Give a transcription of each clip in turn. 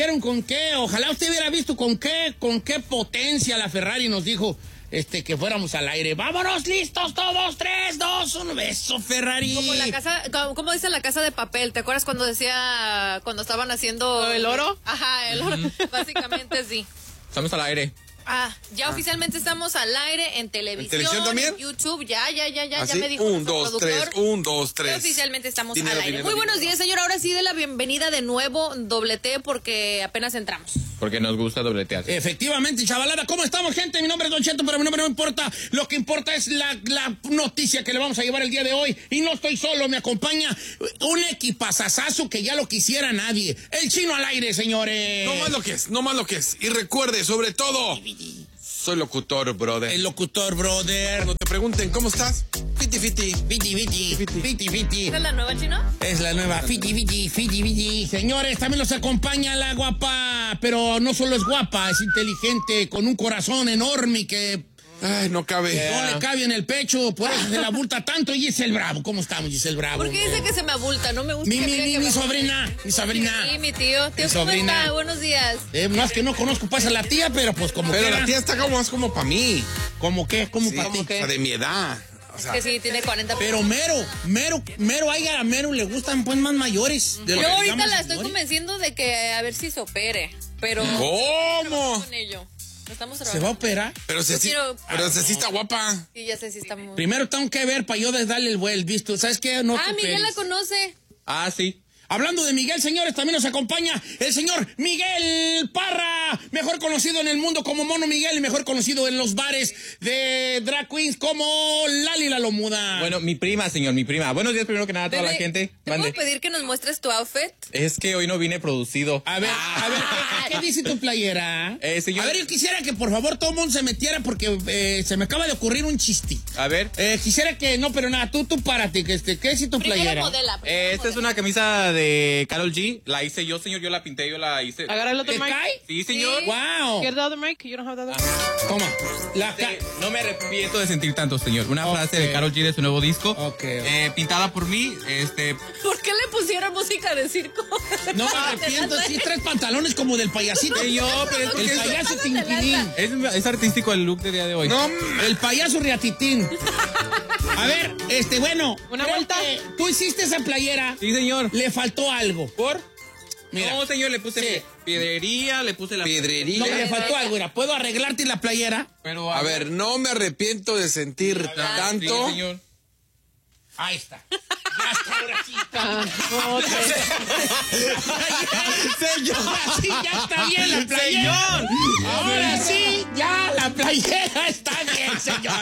vieron con qué, ojalá usted hubiera visto con qué potencia la Ferrari nos dijo que fuéramos al aire. ¡Vámonos, listos todos! 3, 2, 1, beso, Ferrari. Como la casa, como dice La Casa de Papel, ¿te acuerdas cuando estaban haciendo el oro? Ajá, el oro. Básicamente sí. Estamos al aire. Ya oficialmente estamos al aire en televisión. ¿En televisión también? En YouTube, ya ¿Así? me dijo 1, nuestro 2, productor. 3, 1, 2, 3. Que oficialmente estamos Dinero, al aire. dinero, Muy buenos dinero. días, señor. Ahora sí de la bienvenida de nuevo, doblete, porque apenas entramos. Porque nos gusta dobletear. Efectivamente, chavalada. ¿Cómo estamos, gente? Mi nombre es Don Cheto, pero mi nombre no importa. Lo que importa es la noticia que le vamos a llevar el día de hoy. Y no estoy solo, me acompaña un equipazazazo que ya lo quisiera nadie. El Chino al aire, señores. No más lo que es. Y recuerde, sobre todo, soy locutor, brother. El locutor, brother. Cuando te pregunten, ¿cómo estás? Fiti, fiti. Fiti. ¿Esta es la nueva, Chino? Es la nueva Fiti. Señores, también los acompaña la guapa, pero no solo es guapa, es inteligente, con un corazón enorme que Ay, no cabe. no le cabe en el pecho, por eso se la abulta tanto. Y Giselle Bravo, ¿cómo estamos, Giselle Bravo? ¿Por qué dice que se me abulta? No me gusta que diga que Mi me sobrina. Sí, mi tío. Tío, ¿cómo sobrina. está? Buenos días. Más que no conozco, pasa la tía, pero pues como Pero quiera. la tía está más como para mí. ¿Cómo qué? ¿Cómo Sí, para ti? o sea, de mi edad. O sea, Que sí, tiene 40. Pero a Mero le gustan pues más mayores. De lo Yo que ahorita digamos, la estoy señores. convenciendo de que a ver si se opere. Pero. ¿Cómo? Con ello. Estamos ¿Se va a trabajando. operar? Pero Yo quiero- sí está guapa. Sí, ya sé si está muy. Primero tengo que ver para yo darle el visto. ¿Sabes qué? No te Miguel la operes. conoce. Sí. Hablando de Miguel, señores, también nos acompaña el señor Miguel Parra, mejor conocido en el mundo como Mono Miguel y mejor conocido en los bares de drag queens como Lali la Lomuda. Bueno, mi prima, señor, mi prima. Buenos días primero que nada a toda Bebé, la gente. ¿Te Mande. puedo pedir que nos muestres tu outfit? Es que hoy no vine producido. A ver, ¿qué dice tu playera? Señor. A ver, yo quisiera que por favor todo el mundo se metiera porque se me acaba de ocurrir un chiste. A ver. Quisiera que, no, pero nada, tú párate, ¿qué dice tu Primero playera? modela. Esta es una camisa de Karol G. La hice yo, señor. Yo la pinté, yo la hice. Agarra el otro ¿Te mic. cae? Sí, señor. Wow. Get the other mic. You don't have the other. Toma. No me arrepiento de sentir tanto, señor. Una Ok. frase de Karol G de su nuevo disco. Ok. Pintada por mí. ¿Por qué le pusieron música de circo? No me arrepiento, sí, 3 pantalones como del payasito. Señor, pero es El porque payaso es- Tinquilín. es artístico el look del día de hoy. No, El payaso Riatitín. A ver, bueno. ¿Una creo vuelta? que tú hiciste esa playera. Sí, señor. Le faltó algo. ¿Por? Mira. No, señor, le puse Sí. piedrería, le puse la... Piedrería. No, le faltó algo. Mira, ¿puedo arreglarte la playera? Pero, A ver, no me arrepiento de sentir Sí, tanto. señor. Ahí está. Ya está, ahora sí. Señor. Ahora sí, ya está bien la playera. Ahora sí, ya la playera está bien, señor.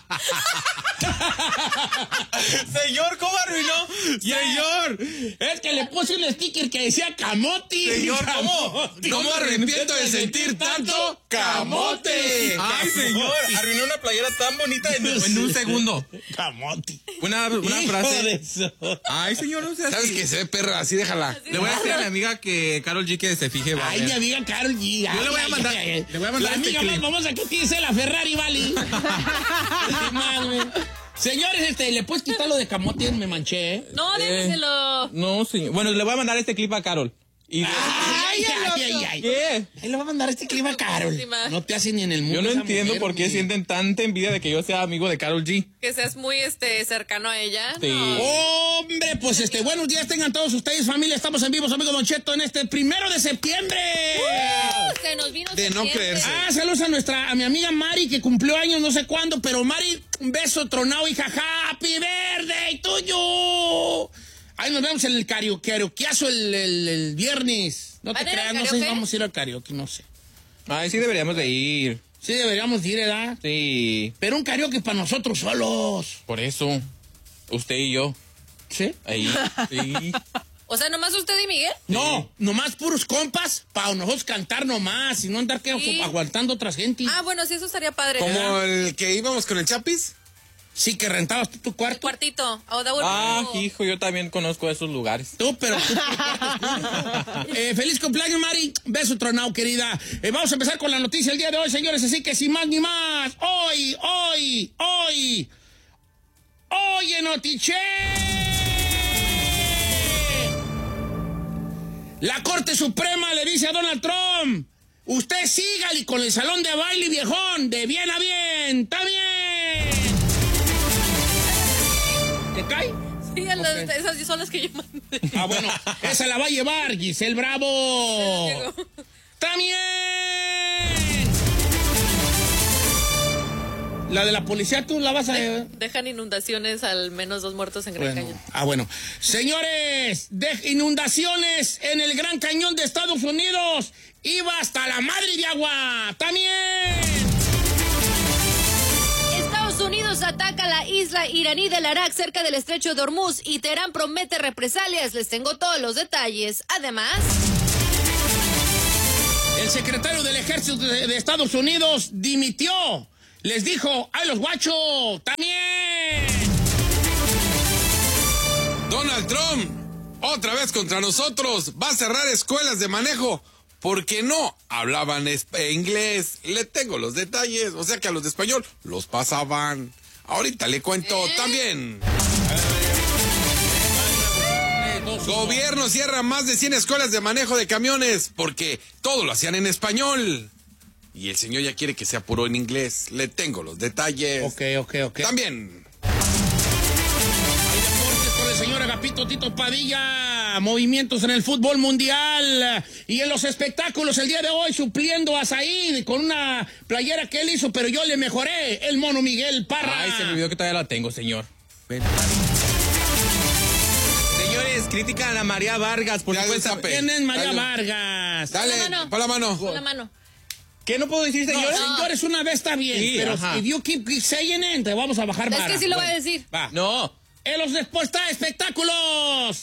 Señor, ¿cómo arruinó? Señor. Es que le puse un sticker que decía camote. Señor, ¿cómo? Camote. No me arrepiento de sentir tanto camote. Ay, señor, arruinó una playera tan bonita en un segundo. Camote. Una Hijo frase. de eso. Ay, señor, no sea ¿Sabes así. qué se ve, perra? Así déjala. Le voy a decir a mi amiga que Karol G que se fije. va a Ay, ver. mi amiga Karol G. Yo le voy a mandar- le voy a mandar La este amiga clip. más famosa que dice la Ferrari, ¿vale? Señores, le puedes quitar lo de camote, me manché, ¿eh? No, déjeselo. No, señor. Bueno, le voy a mandar este clip a Karol. Y Ay. ¿Qué? Él le va a mandar este clima a Karol. Sí, ma. No te hace ni en el mundo. Yo no esa entiendo mujer, por qué güey. sienten tanta envidia de que yo sea amigo de Karol G. Que seas muy cercano a ella. Sí. No. Hombre, pues buenos días tengan todos ustedes, familia. Estamos en vivo, amigo Don Cheto, en este 1 de septiembre. Se nos vino De no septiembre. creerse. Saludos a mi amiga Mari, que cumplió años no sé cuándo, pero Mari, un beso tronado, hija, happy birthday tuyo. Ahí nos vemos en el karaokeazo el viernes. No te ¿Van a ir al creas, no sé si karaoke? vamos a ir al karaoke, no sé. Ay, sí deberíamos de ir. Sí, deberíamos ir, ¿verdad? Sí. Pero un karaoke para nosotros solos. Por eso. Usted y yo. ¿Sí? Ahí. Sí. O sea, nomás usted y Miguel. No, nomás puros compas, para nosotros cantar nomás y no andar Sí. aguantando a otra gente. Bueno, sí, eso estaría padre. Como el que íbamos con el Chapis. Sí, que rentabas tú tu El cuarto. cuartito. Hijo, yo también conozco esos lugares. Tú, pero tú, feliz cumpleaños, Mari. Beso tronado, querida. Vamos a empezar con la noticia el día de hoy, señores. Así que sin más ni más. Hoy en Notiche. La Corte Suprema le dice a Donald Trump, usted sígale con el salón de baile viejón, de bien a bien, está bien. ¿Te cae? Sí, esas son las que yo mandé. Ah, bueno, esa la va a llevar Giselle Bravo. ¡Está bien! La de la policía, ¿tú la vas a llevar? Dejan inundaciones, al menos 2 muertos en Gran Cañón. Ah, bueno. Señores, de inundaciones en el Gran Cañón de Estados Unidos. Iba hasta la madre de agua. ¡También! Estados Unidos ataca la isla iraní del Arak cerca del estrecho de Hormuz y Teherán promete represalias. Les tengo todos los detalles. Además, el secretario del Ejército de Estados Unidos dimitió. Les dijo, ¡ay, los guachos! ¡También! Donald Trump, otra vez contra nosotros, va a cerrar escuelas de manejo porque no hablaban inglés. Le tengo los detalles, o sea que a los de español los pasaban. Ahorita le cuento también. Gobierno cierra más de 100 escuelas de manejo de camiones porque todo lo hacían en español. Y el señor ya quiere que sea puro en inglés. Le tengo los detalles. Ok. También. Hay deportes con el señor Agapito Tito Padilla. Movimientos en el fútbol mundial. Y en los espectáculos el día de hoy supliendo a Said con una playera que él hizo, pero yo le mejoré. El mono Miguel Parra. Ay, se me olvidó que todavía la tengo, señor. Señores, critican a María Vargas por supuesto. ¿Quién es María Vargas? Dale, pon la mano. con la mano. ¿Qué no puedo decir, señores? No, señores, una vez está bien, Sí, pero ajá. if you keep saying it, te vamos a bajar Es vara. que sí lo voy a Bueno, decir. va. No. En los después está espectáculos.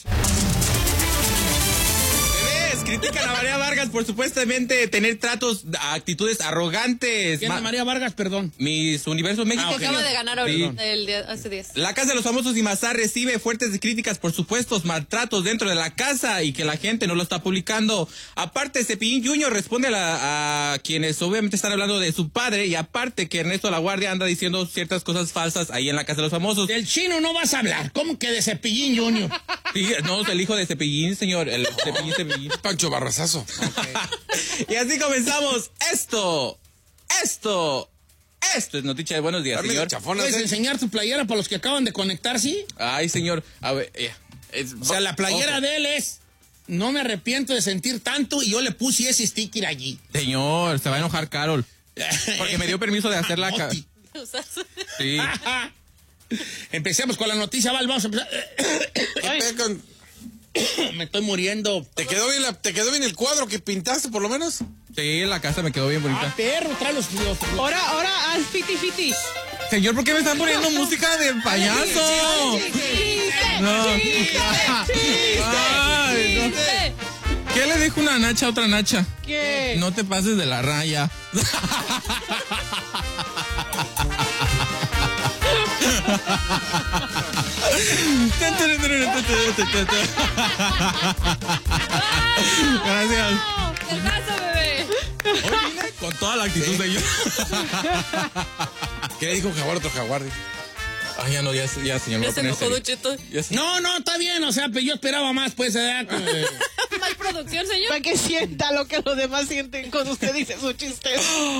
Bebés, critican a María Vargas por supuestamente tener actitudes arrogantes. ¿Quién es María Vargas, perdón? Mis Universos México. Ah, ok. Acaba de ganar Sí. ahorita, hace 10. La Casa de los Famosos y Mazar recibe fuertes críticas por supuestos maltratos dentro de la casa y que la gente no lo está publicando. Aparte, Cepillín Jr. responde a quienes obviamente están hablando de su padre y aparte que Ernesto La Guardia anda diciendo ciertas cosas falsas ahí en la Casa de los Famosos. Del chino no vas a hablar. ¿Cómo que de Cepillín Junior? Sí, no, es el hijo de Cepillín, señor. El Cepillín. Pancho Barrazazo. Y así comenzamos. Esto es noticia de buenos días, Dame señor. chafonas, ¿Puedes enseñar tu playera para los que acaban de conectarse? Ay, señor. A ver, O sea, la playera de él es... No me arrepiento de sentir tanto y yo le puse ese sticker allí. Señor, se va a enojar Carol. Porque me dio permiso de hacer la... Moti. Sí. Empecemos con la noticia, Val. Vamos a empezar. Me estoy muriendo. ¿Te quedó bien el cuadro que pintaste, por lo menos? Sí, la casa me quedó bien bonita. Ah, perro, trae los... Ahora haz fiti. Señor, ¿por qué me están poniendo música de payaso? No. Ay, no. ¿Qué le dijo una nacha a otra nacha? ¿Qué? No te pases de la raya. Gracias. ¡El vaso, bebé! Hoy vine con toda la actitud de yo. ¿Qué le dijo un jaguar a otro jaguar? Ay, ya no, ya señor. Ya me se voy a poner enojó, serio. Don Cheto. Ya se- No, está bien, o sea, pero yo esperaba más, pues, ¿Mal producción, señor? Para que sienta lo que los demás sienten cuando usted dice sus chistes.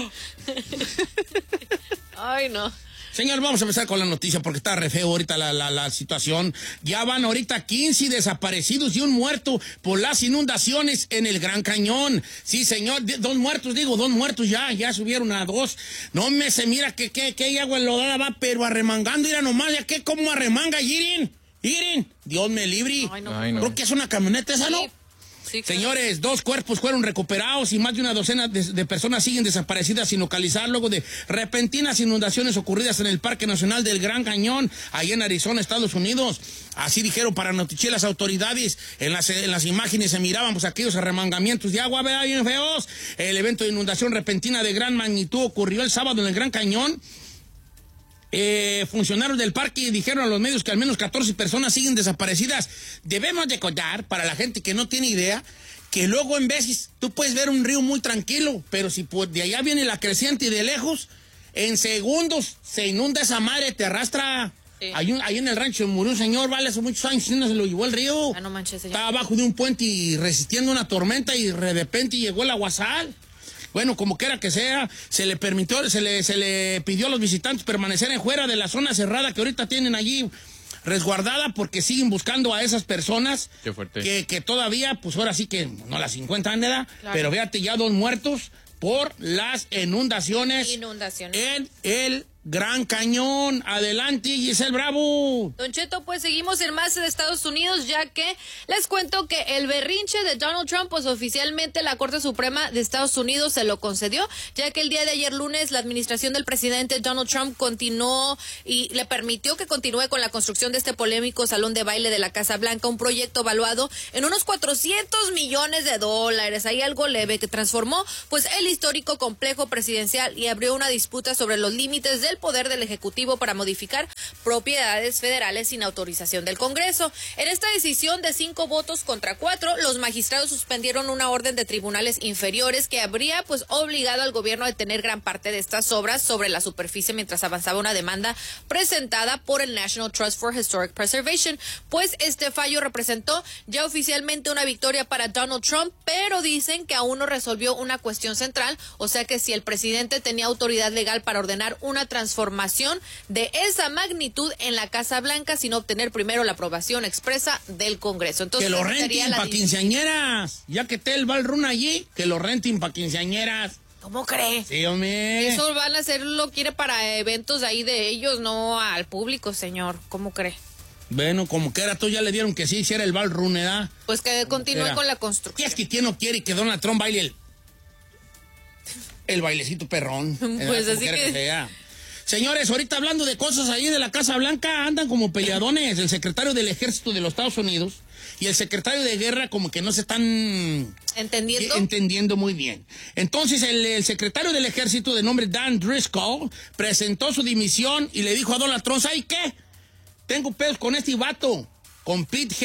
Ay, no. Señor, vamos a empezar con la noticia porque está re feo ahorita la situación. Ya van ahorita 15 desaparecidos y un muerto por las inundaciones en el Gran Cañón. Sí, señor, dos muertos ya subieron a 2. No me se mira que agua enlodada va, pero arremangando, mira nomás, ya que como arremanga, Irin, Dios me libre. Ay, no. Ay, no. Creo que es una camioneta esa, ¿no? Sí, claro. Señores, 2 cuerpos fueron recuperados y más de una docena de personas siguen desaparecidas sin localizar luego de repentinas inundaciones ocurridas en el Parque Nacional del Gran Cañón, allá en Arizona, Estados Unidos. Así dijeron para Notiche las autoridades. En las imágenes se miraban pues aquellos arremangamientos de agua, ¿verdad? Bien feos. El evento de inundación repentina de gran magnitud ocurrió el sábado en el Gran Cañón. Funcionarios del parque dijeron a los medios que al menos 14 personas siguen desaparecidas. Debemos de contar, para la gente que no tiene idea, que luego en veces tú puedes ver un río muy tranquilo, pero si de allá viene la creciente y de lejos, en segundos se inunda esa madre, te arrastra Sí. Ahí en el rancho murió un señor, vale, hace muchos años, y no se lo llevó el río. Ah, no manches, señor. Estaba abajo de un puente y resistiendo una tormenta y de repente llegó el aguacil. Bueno, como quiera que sea, se le pidió a los visitantes permanecer en fuera de la zona cerrada que ahorita tienen allí resguardada porque siguen buscando a esas personas. Qué fuerte. Que todavía, pues ahora sí que no las 50 de edad, Claro. pero fíjate, ya 2 muertos por las inundaciones en el Gran Cañón. Adelante, Giselle Bravo. Don Cheto, pues seguimos en más de Estados Unidos, ya que les cuento que el berrinche de Donald Trump, pues oficialmente la Corte Suprema de Estados Unidos se lo concedió, ya que el día de ayer lunes la administración del presidente Donald Trump continuó y le permitió que continúe con la construcción de este polémico salón de baile de la Casa Blanca, un proyecto evaluado en unos $400 millones. Ahí algo leve que transformó pues el histórico complejo presidencial y abrió una disputa sobre los límites del poder del Ejecutivo para modificar propiedades federales sin autorización del Congreso. En esta decisión de 5 votos contra 4, los magistrados suspendieron una orden de tribunales inferiores que habría pues obligado al gobierno a detener gran parte de estas obras sobre la superficie mientras avanzaba una demanda presentada por el National Trust for Historic Preservation. Pues este fallo representó ya oficialmente una victoria para Donald Trump, pero dicen que aún no resolvió una cuestión central, o sea que si el presidente tenía autoridad legal para ordenar una transformación de esa magnitud en la Casa Blanca sin obtener primero la aprobación expresa del Congreso. Entonces, Que lo esa sería renten la para quinceañeras. Ya que esté el ballroom allí, que lo renten para quinceañeras. ¿Cómo cree? Sí, hombre. Eso van a hacerlo, quiere para eventos ahí de ellos, no al público, señor. ¿Cómo cree? Bueno, como que era, tú ya le dieron que sí hiciera el ballroom, ¿verdad? Pues que continúe Era. con la ¿Qué construcción. es que quién no quiere que Donald Trump baile el bailecito perrón? ¿verdad? Pues Como así quiera que- sea. Señores, ahorita hablando de cosas ahí de la Casa Blanca, andan como peleadones el secretario del Ejército de los Estados Unidos y el secretario de Guerra, como que no se están ¿Entendiendo? muy bien. Entonces el secretario del Ejército de nombre Dan Driscoll presentó su dimisión y le dijo a Donald Trump, ¿sabes qué? Tengo pedos con este vato, con Pete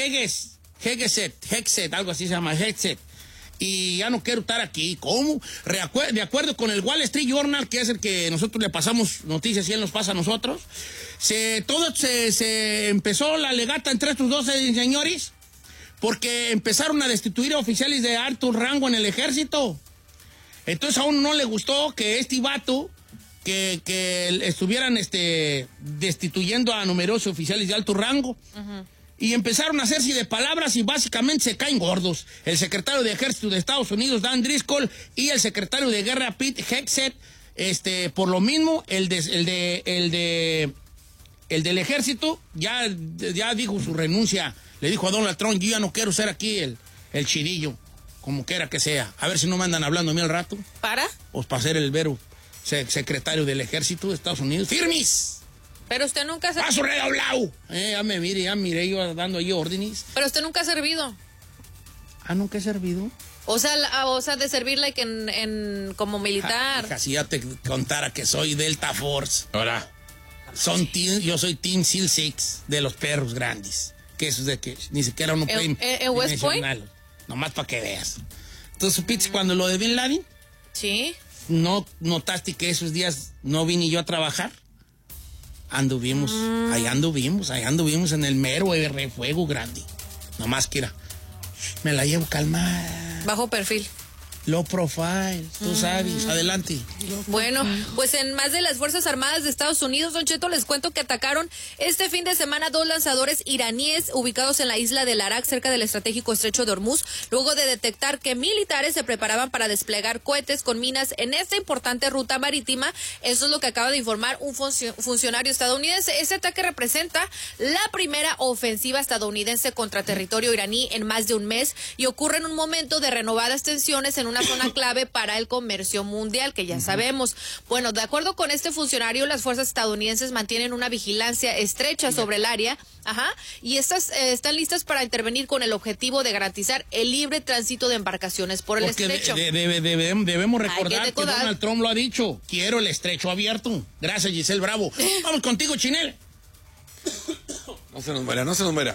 Hegseth, algo así se llama, Hegseth. Y ya no quiero estar aquí. ¿Cómo? De acuerdo con el Wall Street Journal, que es el que nosotros le pasamos noticias y él nos pasa a nosotros, se empezó la legata entre estos dos señores porque empezaron a destituir a oficiales de alto rango en el ejército. Entonces a uno no le gustó que este vato, que estuvieran destituyendo a numerosos oficiales de alto rango. Y empezaron a hacerse de palabras y básicamente se caen gordos. El secretario de Ejército de Estados Unidos, Dan Driscoll, y el secretario de Guerra, Pete Hegseth, por lo mismo, el del Ejército ya dijo su renuncia. Le dijo a Donald Trump, yo ya no quiero ser aquí el chidillo, como quiera que sea. A ver si no me andan hablando a mí al rato. ¿Para? Pues para ser el vero secretario del Ejército de Estados Unidos. ¡Firmis! Pero usted nunca se... ¡Paso redoblado! Ya miré yo dando ahí órdenes. Pero usted nunca ha servido. Ah, ¿nunca he servido? O sea, de servir like como militar. Casi ya te contara que soy Delta Force. Ahora. Yo soy Team SEAL 6 de los perros grandes. Que eso es de que ni siquiera uno puede ¿En West Point? dimensionarlo. Nomás para que veas. Entonces, supiste cuando lo de Bin Laden, Sí. ¿no notaste que esos días no vine yo a trabajar? Anduvimos en el mero fuego grande. Nomás que era, me la llevo calmada. Bajo perfil. Low profile, tú sabes. Adelante. Bueno, pues en más de las Fuerzas Armadas de Estados Unidos, Don Cheto, les cuento que atacaron este fin de semana 2 lanzadores iraníes ubicados en la isla de Larak, cerca del estratégico estrecho de Hormuz, luego de detectar que militares se preparaban para desplegar cohetes con minas en esta importante ruta marítima. Eso es lo que acaba de informar un funcionario estadounidense. Este ataque representa la primera ofensiva estadounidense contra territorio iraní en más de un mes y ocurre en un momento de renovadas tensiones en una zona clave para el comercio mundial, que ya sabemos. Bueno, de acuerdo con este funcionario, las fuerzas estadounidenses mantienen una vigilancia estrecha sobre el área, y estas están listas para intervenir con el objetivo de garantizar el libre tránsito de embarcaciones por el Porque estrecho. debemos recordar que decodar. Donald Trump lo ha dicho. Quiero el estrecho abierto. Gracias, Giselle Bravo. Vamos contigo, Chinel. No se nos muera.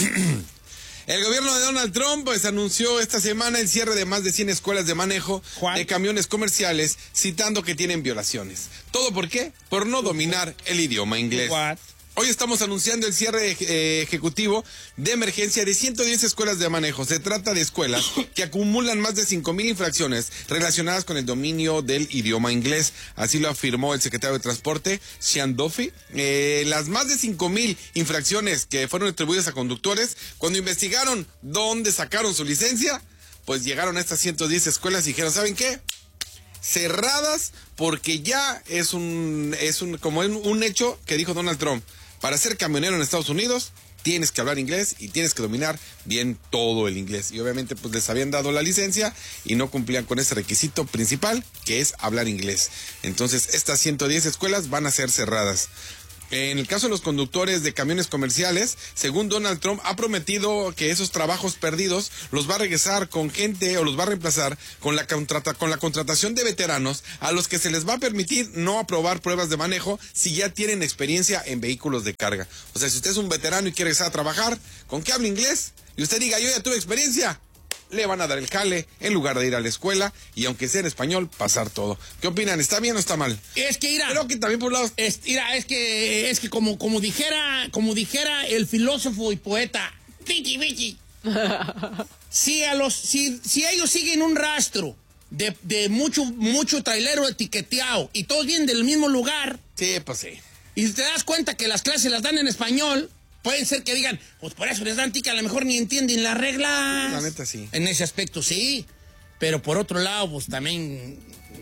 El gobierno de Donald Trump pues anunció esta semana el cierre de más de 100 escuelas de manejo de camiones comerciales, citando que tienen violaciones. ¿Todo por qué? Por no dominar el idioma inglés. What? Hoy estamos anunciando el cierre ejecutivo de emergencia de 110 escuelas de manejo. Se trata de escuelas que acumulan más de 5,000 infracciones relacionadas con el dominio del idioma inglés. Así lo afirmó el secretario de Transporte, Sean Duffy. Las más de 5,000 infracciones que fueron atribuidas a conductores, cuando investigaron dónde sacaron su licencia, pues llegaron a estas 110 escuelas y dijeron, ¿saben qué? Cerradas, porque ya es un hecho que dijo Donald Trump. Para ser camionero en Estados Unidos, tienes que hablar inglés y tienes que dominar bien todo el inglés. Y obviamente pues les habían dado la licencia y no cumplían con ese requisito principal, que es hablar inglés. Entonces estas 110 escuelas van a ser cerradas. En el caso de los conductores de camiones comerciales, según Donald Trump, ha prometido que esos trabajos perdidos los va a regresar con gente o los va a reemplazar con la contratación de veteranos a los que se les va a permitir no aprobar pruebas de manejo si ya tienen experiencia en vehículos de carga. O sea, si usted es un veterano y quiere regresar a trabajar, con que hable inglés y usted diga, yo ya tuve experiencia, le van a dar el jale en lugar de ir a la escuela y aunque sea en español, pasar todo. ¿Qué opinan? ¿Está bien o está mal? Es que creo que también por un lado... es que como dijera el filósofo y poeta Vicky. Si ellos siguen un rastro de mucho trailero etiqueteado y todos vienen del mismo lugar. Sí, pues sí. Y te das cuenta que las clases las dan en español, puede ser que digan, pues por eso les dan tica, a lo mejor ni entienden las reglas. La neta sí. En ese aspecto sí, pero por otro lado, pues también...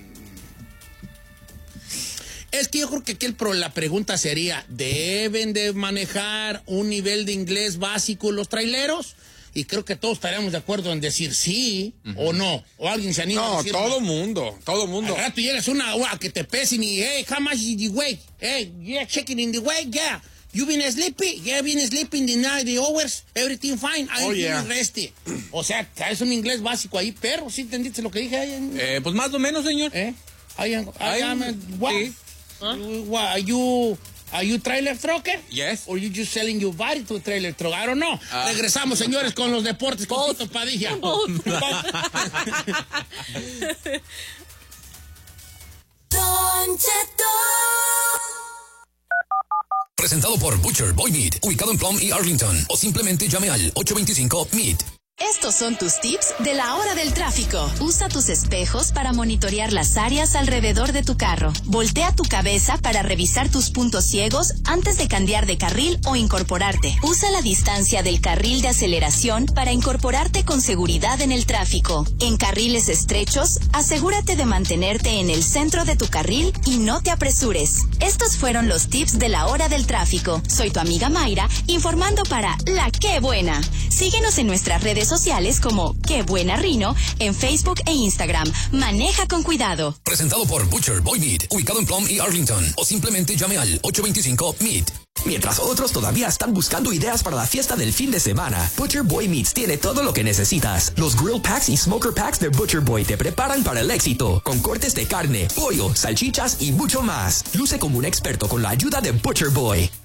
Es que yo creo que aquí la pregunta sería, ¿deben de manejar un nivel de inglés básico los traileros? Y creo que todos estaríamos de acuerdo en decir sí o no. O alguien se anima a decir... No, todo mundo. Al rato llegas a que te pesen y, hey, how much is the weight? Hey, yeah, checking in the weight, yeah. You been sleepy? Yeah, been sleeping the night, the hours, everything fine. I'm feeling resty. O sea, es un inglés básico ahí, perro. ¿Sí entendiste lo que dije ahí? Pues más o menos, señor. What? Are you trailer trucker? Yes. Or you just selling your body to a trailer truck? I don't know. Regresamos, señores, con los deportes con Tito Padilla. Presentado por Butcher Boy Meat, ubicado en Plum y Arlington. O simplemente llame al 825-MEAT. Estos son tus tips de la hora del tráfico. Usa tus espejos para monitorear las áreas alrededor de tu carro. Voltea tu cabeza para revisar tus puntos ciegos antes de cambiar de carril o incorporarte. Usa la distancia del carril de aceleración para incorporarte con seguridad en el tráfico. En carriles estrechos, asegúrate de mantenerte en el centro de tu carril y no te apresures. Estos fueron los tips de la hora del tráfico. Soy tu amiga Mayra, informando para La Qué Buena. Síguenos en nuestras redes sociales como Qué Buena Rino en Facebook e Instagram. Maneja con cuidado. Presentado por Butcher Boy Meat, ubicado en Plum y Arlington. O simplemente llame al 825-MEAT. Mientras otros todavía están buscando ideas para la fiesta del fin de semana, Butcher Boy Meats tiene todo lo que necesitas. Los Grill Packs y Smoker Packs de Butcher Boy te preparan para el éxito, con cortes de carne, pollo, salchichas y mucho más. Luce como un experto con la ayuda de Butcher Boy.